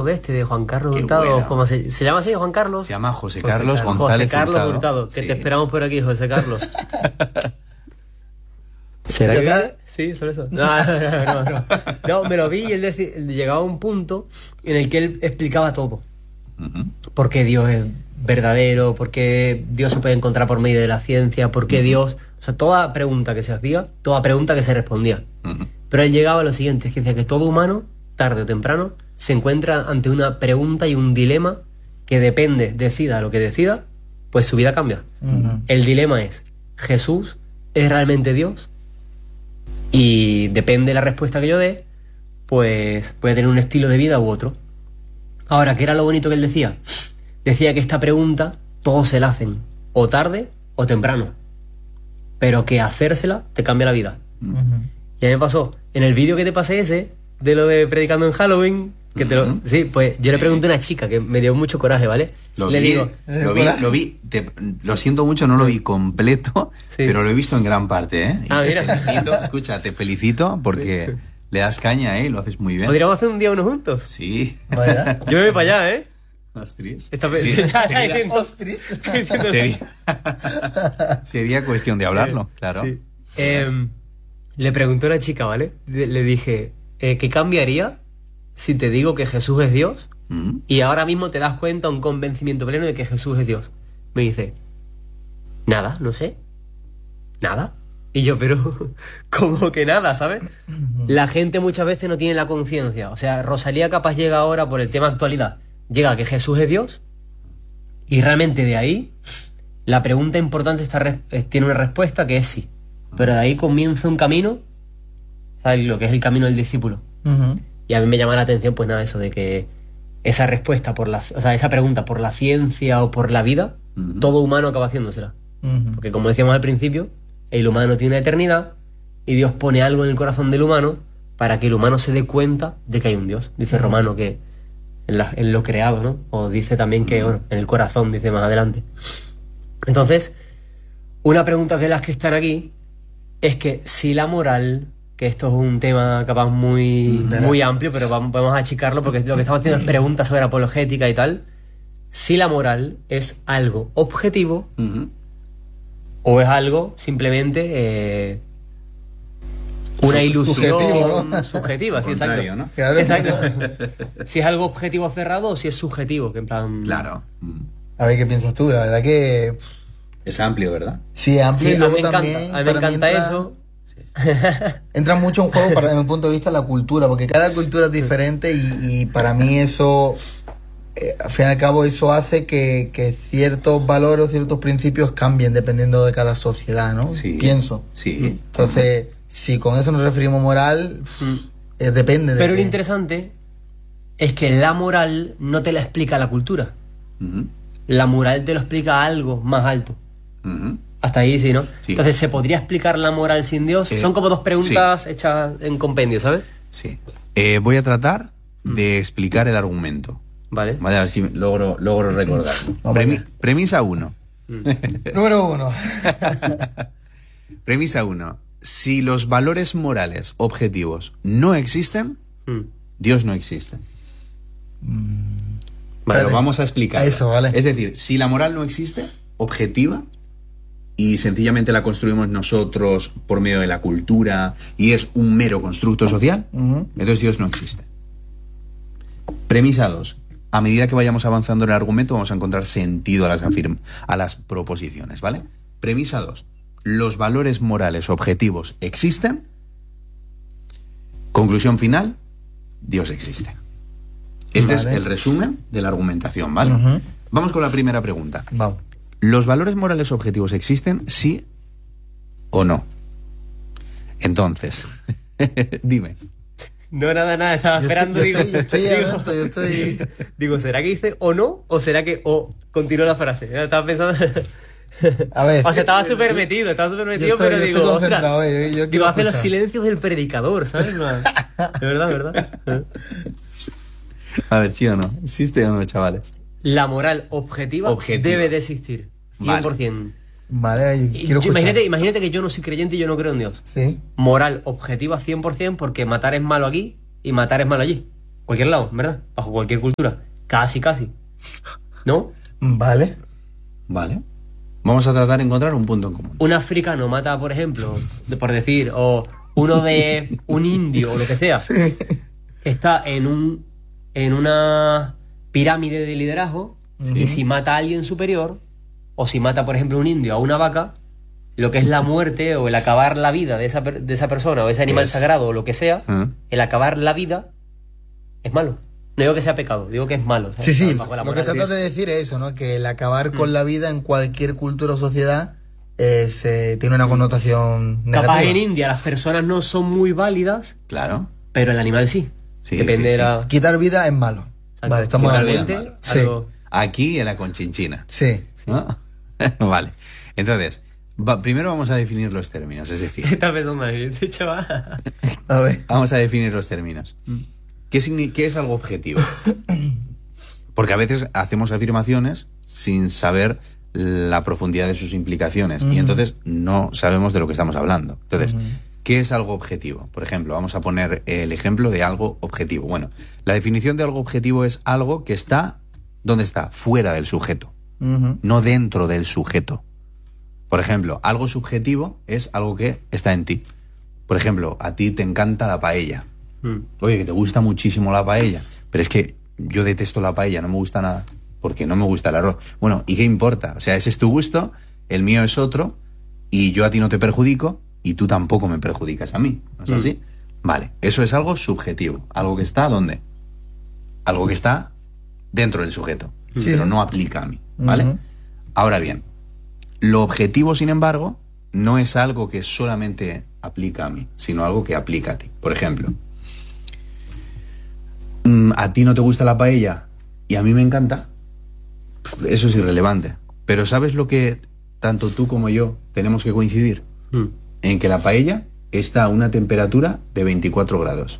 de este, de Juan Carlos Qué Hurtado. bueno. ¿Cómo se llama así, Juan Carlos? Se llama José Carlos González José Carlos Hurtado. que Sí. te esperamos por aquí, José Carlos. ¿Será ¿Ya que...? está? Sí, solo eso. No, me lo vi y él llegaba a un punto en el que él explicaba todo. Ujú. Por qué Dios es verdadero, por qué Dios se puede encontrar por medio de la ciencia, por qué Dios... O sea, toda pregunta que se hacía, toda pregunta que se respondía. Ujú. Pero él llegaba a lo siguiente, es que decía que todo humano, tarde o temprano, se encuentra ante una pregunta y un dilema que depende, decida lo que decida, pues su vida cambia. El dilema es, ¿Jesús es realmente Dios? Y depende de la respuesta que yo dé, pues voy a tener un estilo de vida u otro. Ahora, ¿qué era lo bonito que él decía? Decía que esta pregunta todos se la hacen, o tarde o temprano, pero que hacérsela te cambia la vida. Y a mí me pasó, en el vídeo que te pasé ese, de lo de predicando en Halloween, que te lo... Sí, pues yo le pregunté a una chica que me dio mucho coraje, ¿vale? Lo Le vi, digo, lo siento mucho, no lo vi completo, Sí. pero lo he visto en gran parte, ¿eh? Y Ah, te mira. felicito, escucha, te felicito porque le das caña, ¿eh? Y lo haces muy bien. ¿podríamos hacer un día uno juntos? Sí. Vaya. Yo me voy para allá, ¿eh? Ostras. Esta Sí, vez... Ostras. sería cuestión de hablarlo, claro. Sí. Le pregunté a una chica, ¿vale? Le dije, ¿qué cambiaría si te digo que Jesús es Dios Mm. y ahora mismo te das cuenta, un convencimiento pleno de que Jesús es Dios? Me dice, nada, no sé, nada. Y yo, pero, ¿cómo que nada, sabes? La gente muchas veces no tiene la conciencia. O sea, Rosalía capaz llega ahora por el tema actualidad, llega a que Jesús es Dios y realmente de ahí la pregunta importante tiene una respuesta que es sí. Pero de ahí comienza un camino, ¿sabes? Lo que es el camino del discípulo. Y a mí me llama la atención, pues nada, eso de que esa respuesta o sea, esa pregunta por la ciencia o por la vida, todo humano acaba haciéndosela. Porque como decíamos al principio, el humano tiene una eternidad y Dios pone algo en el corazón del humano para que el humano se dé cuenta de que hay un Dios. Dice Romano que en lo creado, ¿no? O dice también que, bueno, en el corazón, dice más adelante. Entonces, una pregunta de las que están aquí es que si la moral, que esto es un tema capaz muy amplio, pero podemos achicarlo porque lo que estamos haciendo es preguntas sobre apologética y tal, si la moral es algo objetivo Ujú. o es algo simplemente una ilusión Subjetivo, ¿no? subjetiva, sí, exacto. Contrario, ¿no? Claro. Exacto. Si es algo objetivo cerrado o si es subjetivo, que en plan... Claro. Mm. A ver qué piensas tú, la verdad que Es amplio, ¿verdad? sí, es amplio Sí, y a luego mí me también encanta, a mí me para mí encanta entra- eso. Entra mucho en juego para desde mi punto de vista la cultura, porque cada cultura es diferente y para mí eso, al fin y al cabo, eso hace que ciertos valores, ciertos principios cambien dependiendo de cada sociedad, ¿no? Sí. Pienso. Sí. Entonces, si con eso nos referimos moral, depende de Pero lo que- interesante es que la moral no te la explica la cultura. Ujú. La moral te lo explica algo más alto. Ujú. Hasta ahí sí, ¿no? Sí. Entonces, ¿se podría explicar la moral sin Dios? Son como dos preguntas hechas en compendio, ¿sabes? Sí. Voy a tratar de explicar el argumento. Vale. Vale, a ver si logro recordar. Vamos allá. Premisa 1. Número 1. Premisa 1. Si los valores morales objetivos no existen, Mm. Dios no existe. Vale. Pero vamos a explicar. Eso, vale. Es decir, si la moral no existe, objetiva, y sencillamente la construimos nosotros por medio de la cultura y es un mero constructo social, entonces Dios no existe. Premisa 2. A medida que vayamos avanzando en el argumento vamos a encontrar sentido a las proposiciones, ¿vale? Premisa 2. Los valores morales objetivos existen. Conclusión final. Dios existe. Este es Vale. el resumen de la argumentación, ¿vale? Ujú. Vamos con la primera pregunta. Vamos. ¿Los valores morales objetivos existen, sí o no? Entonces, dime. No, nada, estaba esperando. Yo estoy Digo, ¿será que dice o no? ¿O será que o continúa la frase? Estaba pensando... A ver. O sea, estaba súper metido, pero digo, estoy ostras, concentrado, yo digo, quiero hace los escuchar. silencios del predicador, ¿sabes? No, de verdad. A ver, ¿sí o no? ¿Existe o no, chavales? La moral objetiva, debe de existir, 100%. Vale, Y quiero escuchar. imagínate que yo no soy creyente y yo no creo en Dios. Sí. Moral objetiva 100% porque matar es malo aquí y matar es malo allí. cualquier lado, ¿verdad? Bajo cualquier cultura. Casi. ¿No? Vale. Vale. Vamos a tratar de encontrar un punto en común. Un africano mata, por ejemplo, por decir, o uno de un indio o lo que sea, está en una pirámide de liderazgo, y si mata a alguien superior, o si mata, por ejemplo, un indio a una vaca, lo que es la muerte o el acabar la vida de esa persona o ese animal sagrado o lo que sea, el acabar la vida es malo. No digo que sea pecado, digo que es malo. ¿Sabes? Sí, Bajo la lo que moral. tratas de decir es eso, ¿no? Que el acabar con la vida en cualquier cultura o sociedad tiene una connotación negativa. Capaz en India las personas no son muy válidas, Claro. pero el animal sí. Sí, Depende sí, de la... Quitar vida es malo. Exacto. Vale, estamos de acuerdo. Realmente, Sí. algo... Aquí en la Conchinchina. Sí. ¿No? Vale. Entonces, primero vamos a definir los términos. Es decir, Estás pensando ahí, chaval. A ver. vamos a definir los términos. ¿Qué es algo objetivo? Porque a veces hacemos afirmaciones sin saber la profundidad de sus implicaciones y entonces no sabemos de lo que estamos hablando. Entonces, ¿qué es algo objetivo? Por ejemplo, vamos a poner el ejemplo de algo objetivo. Bueno, la definición de algo objetivo es algo que está, ¿dónde está? Fuera del sujeto, no dentro del sujeto. Por ejemplo, algo subjetivo es algo que está en ti. Por ejemplo, a ti te encanta la paella. Oye, que te gusta muchísimo la paella, pero es que yo detesto la paella, no me gusta nada, porque no me gusta el arroz. Bueno, ¿y qué importa? O sea, ese es tu gusto, el mío es otro, y yo a ti no te perjudico, y tú tampoco me perjudicas a mí. ¿No es así? Vale, eso es algo subjetivo. Algo que está, ¿dónde? Algo que está dentro del sujeto, pero no aplica a mí, ¿vale? Ahora bien, lo objetivo, sin embargo, no es algo que solamente aplica a mí, sino algo que aplica a ti. Por ejemplo, a ti no te gusta la paella y a mí me encanta, eso es irrelevante. Pero ¿sabes lo que tanto tú como yo tenemos que coincidir? En que la paella está a una temperatura de 24 grados.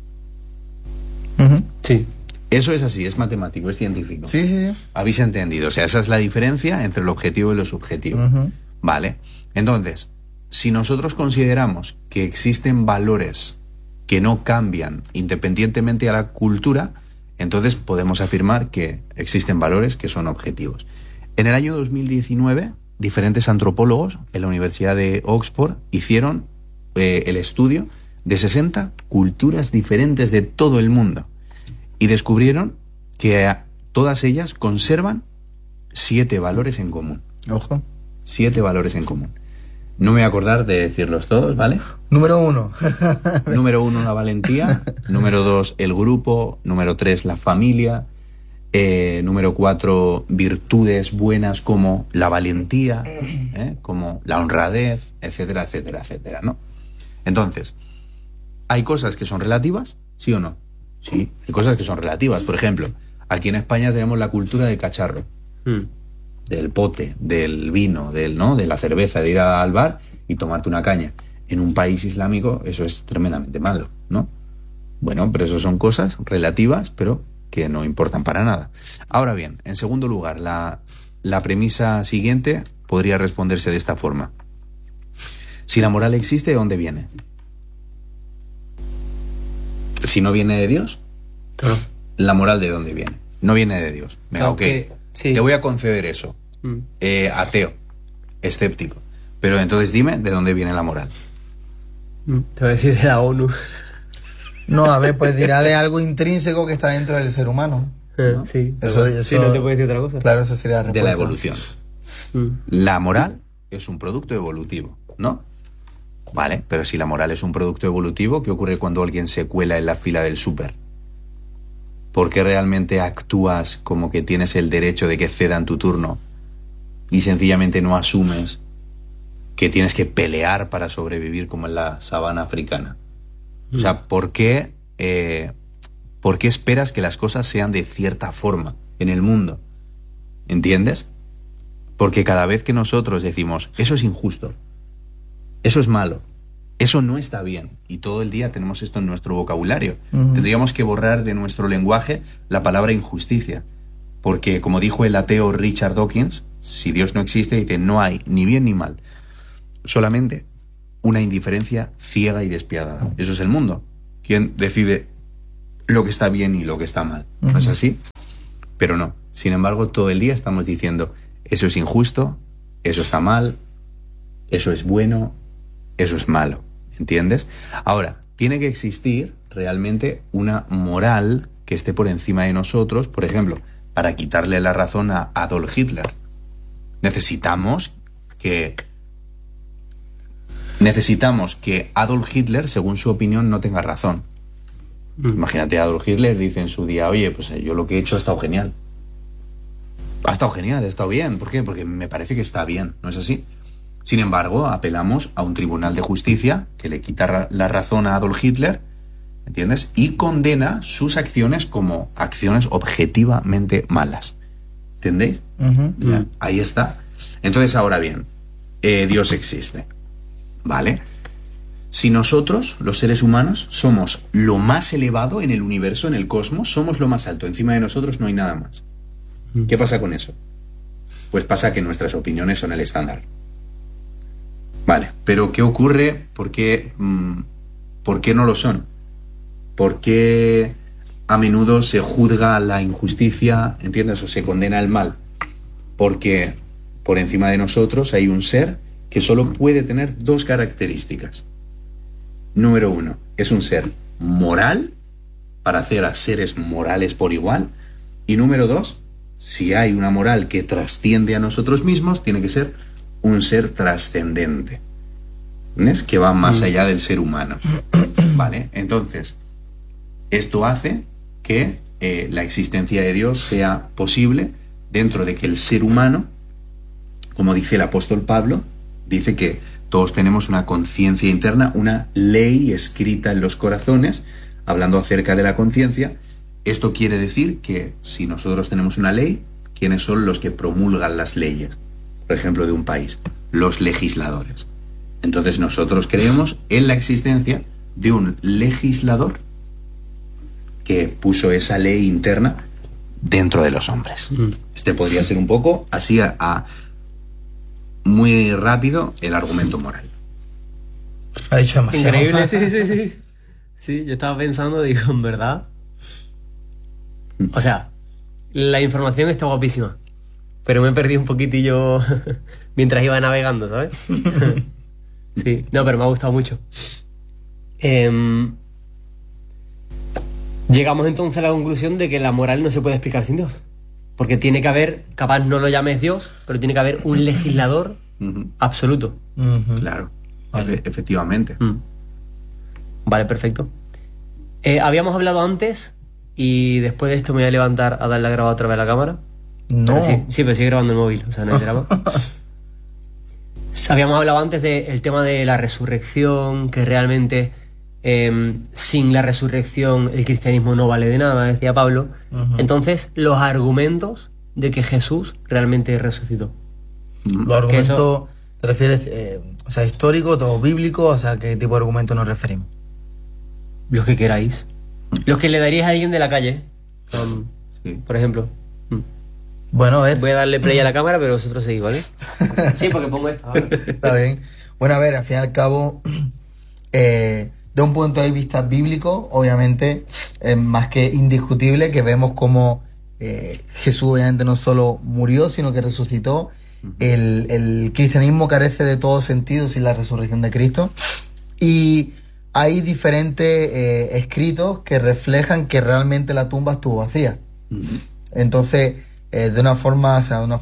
Sí. Eso es así, es matemático, es científico. Sí. ¿Habéis entendido? O sea, esa es la diferencia entre lo objetivo y lo subjetivo. Vale. Entonces, si nosotros consideramos que existen valores que no cambian independientemente a la cultura, entonces podemos afirmar que existen valores que son objetivos. En el año 2019, diferentes antropólogos en la Universidad de Oxford hicieron el estudio de 60 culturas diferentes de todo el mundo y descubrieron que todas ellas conservan 7 valores en común. Ojo. 7 valores en común. No me voy a acordar de decirlos todos, ¿vale? Número 1. Número 1, la valentía. Número 2, el grupo. Número 3, la familia. Número 4, virtudes buenas como la valentía, como la honradez, etcétera, etcétera, etcétera, ¿no? Entonces, ¿hay cosas que son relativas? ¿Sí o no? Sí, hay cosas que son relativas. Por ejemplo, aquí en España tenemos la cultura del cacharro. Del pote, del vino, ¿no? De la cerveza, de ir al bar y tomarte una caña. En un país islámico eso es tremendamente malo, ¿no? Bueno, pero eso son cosas relativas, pero que no importan para nada. Ahora bien, en segundo lugar, la premisa siguiente podría responderse de esta forma. Si la moral existe, ¿de dónde viene? Si no viene de Dios, Claro. ¿la moral de dónde viene? No viene de Dios. Venga, Claro ok. que- sí. Te voy a conceder eso. Ateo, escéptico. Pero entonces dime de dónde viene la moral. Te voy a decir de la ONU. No, a ver, pues dirá de algo intrínseco que está dentro del ser humano. Sí. Eso- Sí, no te puedo decir otra cosa. Claro, esa sería la De respuesta. la evolución. La moral es un producto evolutivo, ¿no? Vale, pero si la moral es un producto evolutivo, ¿qué ocurre cuando alguien se cuela en la fila del súper? ¿Por qué realmente actúas como que tienes el derecho de que cedan tu turno y sencillamente no asumes que tienes que pelear para sobrevivir como en la sabana africana? O sea, ¿por qué esperas que las cosas sean de cierta forma en el mundo? ¿Entiendes? Porque cada vez que nosotros decimos, eso es injusto, eso es malo, eso no está bien, y todo el día tenemos esto en nuestro vocabulario, tendríamos que borrar de nuestro lenguaje la palabra injusticia. Porque, como dijo el ateo Richard Dawkins, si Dios no existe, dice, no hay ni bien ni mal, solamente una indiferencia ciega y despiadada. Eso es el mundo. ¿Quién decide lo que está bien y lo que está mal. ¿No es así? Pero no. Sin embargo, todo el día estamos diciendo, eso es injusto, eso está mal, eso es bueno, eso es malo. ¿Entiendes? Ahora, tiene que existir realmente una moral que esté por encima de nosotros. Por ejemplo, para quitarle la razón a Adolf Hitler, necesitamos que Adolf Hitler, según su opinión, no tenga razón. Imagínate, Adolf Hitler dice en su día, oye, pues yo lo que he hecho ha estado genial. Ha estado genial, ha estado bien. ¿Por qué? Porque me parece que está bien, ¿no es así? Sin embargo, apelamos a un tribunal de justicia que le quita la razón a Adolf Hitler, ¿entiendes? Y condena sus acciones como acciones objetivamente malas. ¿Entendéis? Ya, ahí está. Entonces, ahora bien, Dios existe, ¿vale? Si nosotros, los seres humanos, somos lo más elevado en el universo, en el cosmos, somos lo más alto, encima de nosotros no hay nada más. ¿Qué pasa con eso? Pues pasa que nuestras opiniones son el estándar. Vale, pero ¿qué ocurre? ¿Por qué no lo son? ¿Por qué a menudo se juzga la injusticia, ¿entiendes? O se condena el mal? Porque por encima de nosotros hay un ser que solo puede tener dos características. Número 1, es un ser moral, para hacer a seres morales por igual. Y número 2, si hay una moral que trasciende a nosotros mismos, tiene que ser un ser trascendente, ¿ves? Que va más allá del ser humano. ¿Vale? Entonces, esto hace que la existencia de Dios sea posible dentro de que el ser humano, como dice el apóstol Pablo, dice que todos tenemos una conciencia interna, una ley escrita en los corazones, hablando acerca de la conciencia. Esto quiere decir que si nosotros tenemos una ley, ¿quiénes son los que promulgan las leyes? Por ejemplo, de un país, los legisladores. Entonces nosotros creemos en la existencia de un legislador que puso esa ley interna dentro de los hombres. Este podría ser un poco, así muy rápido, el argumento moral. Ha dicho demasiado. Increíble, sí. Sí, yo estaba pensando, digo, en verdad. O sea, la información está guapísima, pero me perdí un poquitillo mientras iba navegando, ¿sabes? Sí, no, pero me ha gustado mucho. Llegamos entonces a la conclusión de que la moral no se puede explicar sin Dios. Porque tiene que haber, capaz no lo llames Dios, pero tiene que haber un legislador absoluto. Claro, efectivamente. Vale, perfecto. Habíamos hablado antes, y después de esto me voy a levantar a darle a grabar otra vez a la cámara. No. Sí, pero sigue grabando el móvil, o sea, no hay drama. Habíamos hablado antes del tema de la resurrección, que realmente sin la resurrección el cristianismo no vale de nada, decía Pablo. Entonces, los argumentos de que Jesús realmente resucitó. Los argumentos, ¿te refieres, o sea, histórico o bíblico? O sea, ¿qué tipo de argumentos nos referimos? Los que queráis. Los que le daríais a alguien de la calle, por ejemplo. Bueno, a ver. Voy a darle play a la cámara, pero vosotros seguís, ¿vale? Sí, porque pongo esto ahora. Está bien. Bueno, a ver, al fin y al cabo, de un punto de vista bíblico, obviamente, es más que indiscutible que vemos cómo Jesús obviamente no solo murió, sino que resucitó. El cristianismo carece de todo sentido sin la resurrección de Cristo. Y hay diferentes escritos que reflejan que realmente la tumba estuvo vacía. Entonces, de una forma,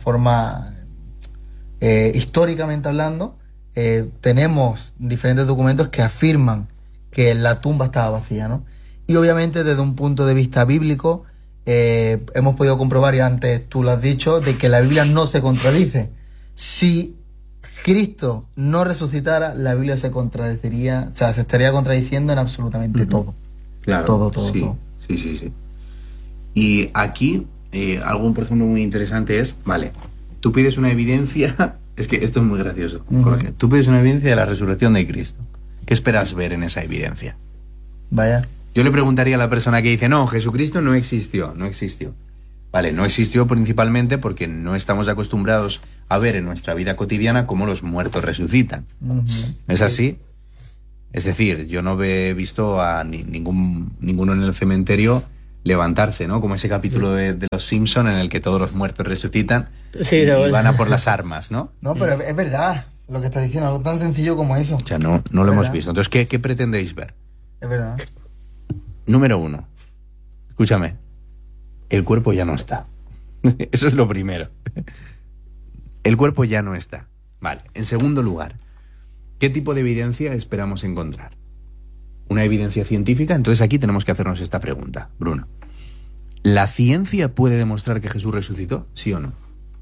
históricamente hablando, tenemos diferentes documentos que afirman que la tumba estaba vacía, ¿no? Y obviamente desde un punto de vista bíblico hemos podido comprobar, y antes tú lo has dicho, de que la Biblia no se contradice. Si Cristo no resucitara, la Biblia se contradeciría, o sea, se estaría contradiciendo en absolutamente todo. Claro, Todo. Sí. Y aquí, algo, por ejemplo, muy interesante es, vale, tú pides una evidencia, es que esto es muy gracioso, Jorge, tú pides una evidencia de la resurrección de Cristo. ¿Qué esperas ver en esa evidencia? Vaya. Yo le preguntaría a la persona que dice, no, Jesucristo no existió. Vale, no existió principalmente porque no estamos acostumbrados a ver en nuestra vida cotidiana cómo los muertos resucitan. ¿Es así? Es decir, yo no he visto a ninguno en el cementerio levantarse, ¿no? Como ese capítulo de Los Simpson en el que todos los muertos resucitan y van a por las armas, ¿no? No, pero es verdad lo que estás diciendo, algo tan sencillo como eso. O sea, no lo hemos visto. Entonces, ¿qué pretendéis ver? Es verdad. Número 1. Escúchame. El cuerpo ya no está. Eso es lo primero. El cuerpo ya no está. Vale. En segundo lugar, ¿qué tipo de evidencia esperamos encontrar? ¿Una evidencia científica? Entonces aquí tenemos que hacernos esta pregunta, Bruno. ¿La ciencia puede demostrar que Jesús resucitó? ¿Sí o no?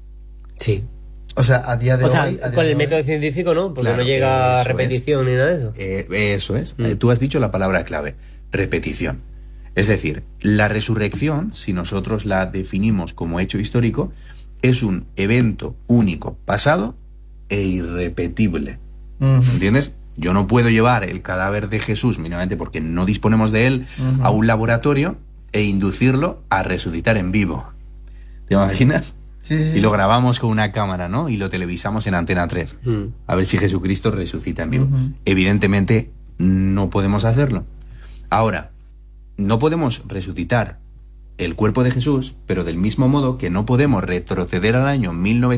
Sí. O sea, a día de O sea, hoy... con el método científico no, porque Claro, no llega a eso repetición ni nada de eso. Eso es. Tú has dicho la palabra clave, repetición. Es decir, la resurrección, si nosotros la definimos como hecho histórico, es un evento único, pasado e irrepetible. ¿Entiendes? Yo no puedo llevar el cadáver de Jesús, mínimamente porque no disponemos de él, a un laboratorio e inducirlo a resucitar en vivo. ¿Te imaginas? Sí. Y lo grabamos con una cámara, ¿no? Y lo televisamos en Antena 3. A ver si Jesucristo resucita en vivo. Evidentemente, no podemos hacerlo. Ahora, no podemos resucitar el cuerpo de Jesús, pero del mismo modo que no podemos retroceder al año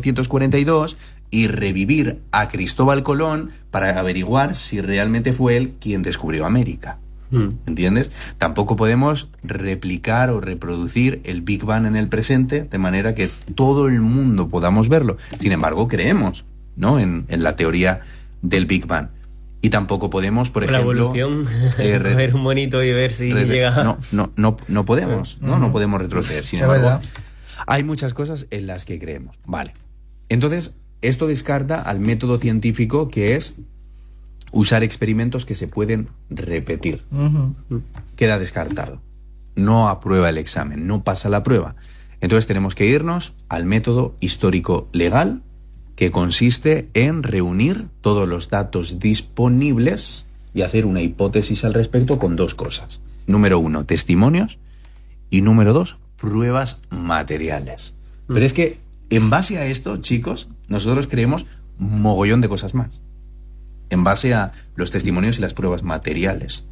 1942 y revivir a Cristóbal Colón para averiguar si realmente fue él quien descubrió América. ¿Entiendes? Tampoco podemos replicar o reproducir el Big Bang en el presente de manera que todo el mundo podamos verlo. Sin embargo, creemos, ¿no? en la teoría del Big Bang. Y tampoco podemos, por ejemplo... La evolución, ver un monito y ver si llega... No podemos, no podemos retroceder. Sin embargo, verdad. hay muchas cosas en las que creemos. Vale. Entonces, esto descarta al método científico, que es usar experimentos que se pueden repetir. Queda descartado. No aprueba el examen, no pasa la prueba. Entonces tenemos que irnos al método histórico legal, que consiste en reunir todos los datos disponibles y hacer una hipótesis al respecto con dos cosas. Número 1, testimonios, y número 2, pruebas materiales. Pero es que en base a esto, chicos, nosotros creemos mogollón de cosas más. En base a los testimonios y las pruebas materiales.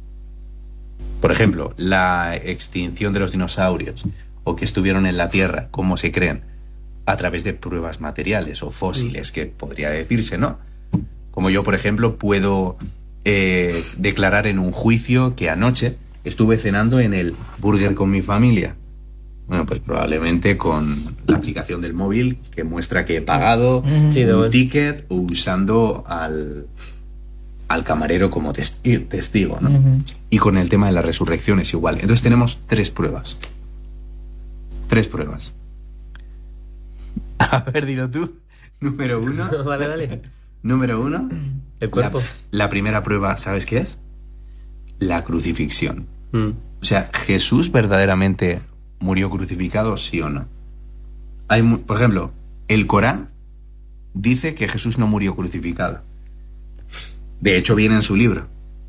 Por ejemplo, la extinción de los dinosaurios, o que estuvieron en la Tierra, ¿cómo se creen? A través de pruebas materiales o fósiles, que podría decirse, ¿no? Como yo, por ejemplo, puedo declarar en un juicio que anoche estuve cenando en el Burger con mi familia. Bueno, pues probablemente con la aplicación del móvil que muestra que he pagado un ticket, usando al camarero como testigo, ¿no? Y con el tema de la resurrección es igual. Entonces tenemos 3 pruebas. 3 pruebas. A ver, dilo tú. Número 1. Vale. Número 1. El cuerpo. La primera prueba, ¿sabes qué es? La crucifixión. O sea, ¿Jesús verdaderamente murió crucificado, sí o no? Por ejemplo, el Corán dice que Jesús no murió crucificado. De hecho, viene en su libro.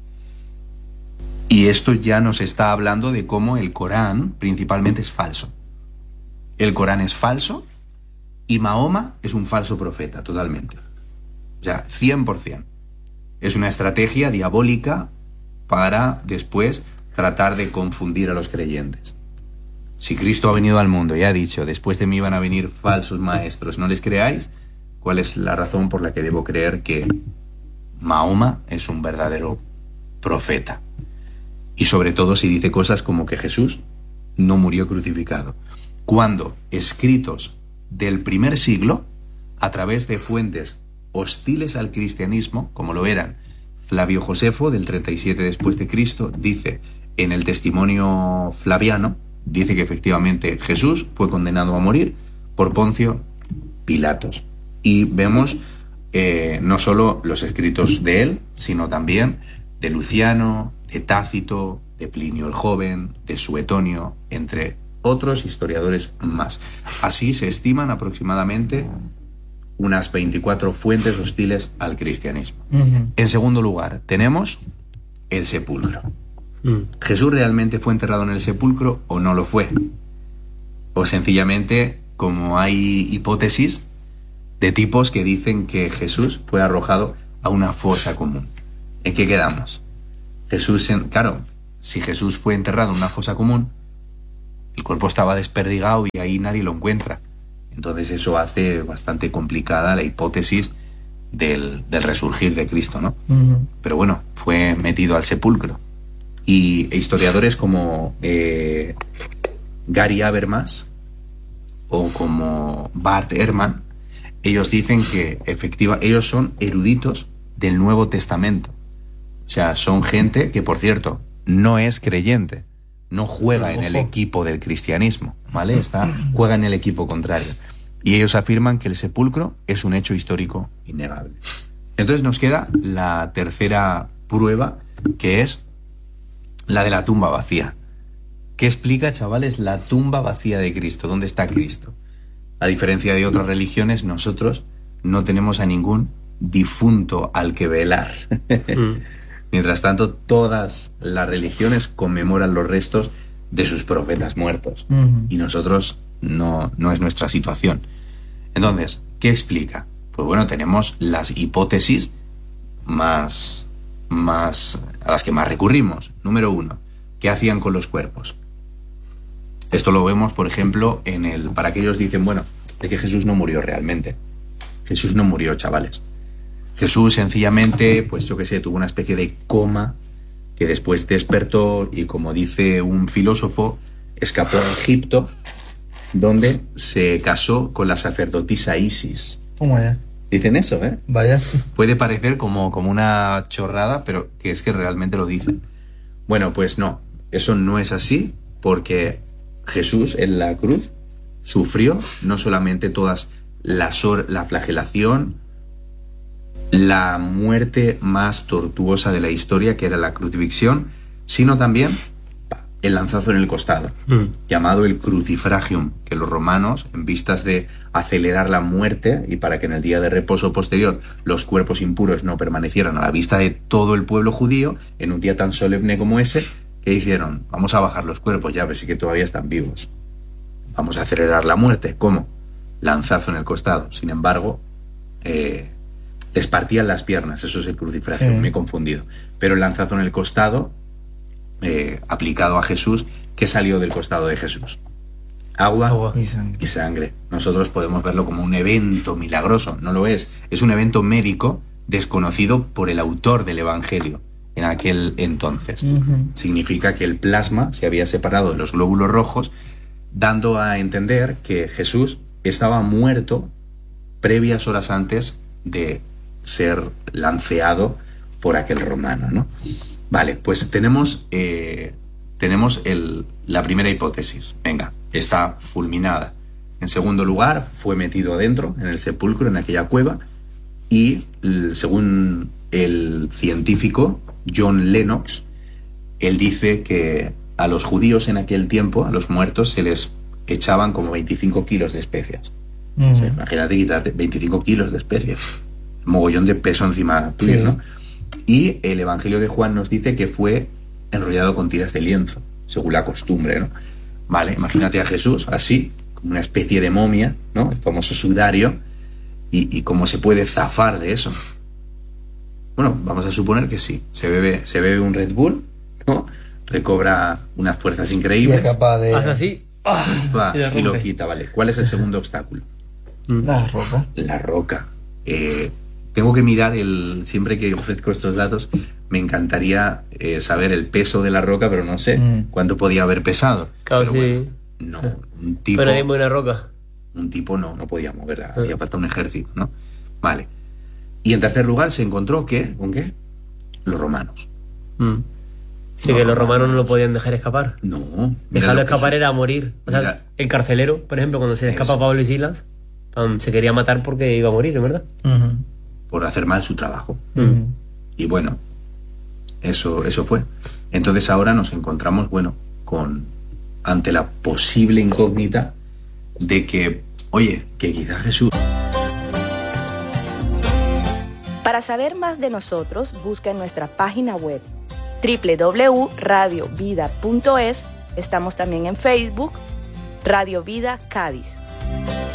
Y esto ya nos está hablando de cómo el Corán principalmente es falso. El Corán es falso. Y Mahoma es un falso profeta, totalmente. O sea, 100%. Es una estrategia diabólica para después tratar de confundir a los creyentes. Si Cristo ha venido al mundo y ha dicho, después de mí van a venir falsos maestros, no les creáis, ¿cuál es la razón por la que debo creer que Mahoma es un verdadero profeta? Y sobre todo si dice cosas como que Jesús no murió crucificado. Cuando escritos del primer siglo, a través de fuentes hostiles al cristianismo, como lo eran Flavio Josefo, del 37 después de Cristo, dice en el testimonio flaviano, dice que efectivamente Jesús fue condenado a morir por Poncio Pilatos. Y vemos no solo los escritos de él, sino también de Luciano, de Tácito, de Plinio el Joven, de Suetonio, entre otros historiadores más. Así se estiman aproximadamente unas 24 fuentes hostiles al cristianismo. En segundo lugar, tenemos el sepulcro. ¿Jesús realmente fue enterrado en el sepulcro o no lo fue? O sencillamente, como hay hipótesis de tipos que dicen que Jesús fue arrojado a una fosa común. ¿En qué quedamos? Claro, si Jesús fue enterrado en una fosa común, el cuerpo estaba desperdigado y ahí nadie lo encuentra. Entonces eso hace bastante complicada la hipótesis del resurgir de Cristo, ¿no? Pero bueno, fue metido al sepulcro. Y historiadores como Gary Habermas o como Bart Ehrman, ellos dicen que ellos son eruditos del Nuevo Testamento. O sea, son gente que, por cierto, no es creyente, no juega en el equipo del cristianismo, ¿vale? Juega en el equipo contrario. Y ellos afirman que el sepulcro es un hecho histórico innegable. Entonces nos queda la tercera prueba, que es la de la tumba vacía. ¿Qué explica, chavales, la tumba vacía de Cristo? ¿Dónde está Cristo? A diferencia de otras religiones, nosotros no tenemos a ningún difunto al que velar. Mientras tanto, todas las religiones conmemoran los restos de sus profetas muertos. Y nosotros no es nuestra situación. Entonces, ¿qué explica? Pues bueno, tenemos las hipótesis más a las que más recurrimos. Número 1, ¿qué hacían con los cuerpos? Esto lo vemos, por ejemplo, para aquellos que dicen, bueno, es que Jesús no murió realmente. Jesús no murió, chavales. Jesús sencillamente, pues yo qué sé, tuvo una especie de coma que después despertó y, como dice un filósofo, escapó a Egipto, donde se casó con la sacerdotisa Isis. ¿Cómo ya? Dicen eso, ¿eh? Vaya. Puede parecer como una chorrada, pero que es que realmente lo dicen. Bueno, pues no, eso no es así, porque Jesús en la cruz sufrió no solamente todas la flagelación, la muerte más tortuosa de la historia, que era la crucifixión, sino también el lanzazo en el costado, llamado el crucifragium, que los romanos, en vistas de acelerar la muerte y para que en el día de reposo posterior los cuerpos impuros no permanecieran a la vista de todo el pueblo judío, en un día tan solemne como ese, ¿qué hicieron? Vamos a bajar los cuerpos ya, a ver si que todavía están vivos. Vamos a acelerar la muerte. ¿Cómo? Lanzazo en el costado. Sin embargo, les partían las piernas, eso es el crucifragium, me he confundido. Pero el lanzazo en el costado, aplicado a Jesús, ¿qué salió del costado de Jesús? Agua y sangre. Nosotros podemos verlo como un evento milagroso, no lo es. Es un evento médico desconocido por el autor del Evangelio en aquel entonces. Significa que el plasma se había separado de los glóbulos rojos, dando a entender que Jesús estaba muerto previas horas antes de ser lanceado por aquel romano, ¿no? Vale, pues tenemos la primera hipótesis. Venga, está fulminada. En segundo lugar, fue metido adentro, en el sepulcro, en aquella cueva, y según el científico John Lennox, él dice que a los judíos en aquel tiempo, a los muertos, se les echaban como 25 kilos de especias. O sea, imagínate quitarte 25 kilos de especias. Mogollón de peso encima tuyo, ¿no? Y el Evangelio de Juan nos dice que fue enrollado con tiras de lienzo, según la costumbre, ¿no? Vale, imagínate a Jesús así, como una especie de momia, ¿no? El famoso sudario, y cómo se puede zafar de eso. Bueno, vamos a suponer que sí. Se bebe un Red Bull, ¿no? Recobra unas fuerzas increíbles. Y es capaz de... Haz así. Y lo quita, ¿vale? ¿Cuál es el segundo obstáculo? La roca. La roca. Tengo que mirar siempre que ofrezco estos datos, me encantaría saber el peso de la roca, pero no sé cuánto podía haber pesado. Claro, pero sí. Bueno, no, un tipo... Pero hay buena roca. Un tipo no podía moverla, hacía falta un ejército, ¿no? Vale. Y en tercer lugar se encontró ¿con qué? Los romanos. Sí, que los romanos no lo podían dejar escapar. No. Dejarlo escapar era morir. O sea, el carcelero, por ejemplo, cuando se le escapa a Pablo y Silas, se quería matar porque iba a morir, ¿verdad? Por hacer mal su trabajo. Y bueno, eso fue. Entonces ahora nos encontramos, bueno, ante la posible incógnita de que, oye, que quizá Jesús... Para saber más de nosotros, busca en nuestra página web www.radiovida.es. Estamos también en Facebook, Radio Vida Cádiz.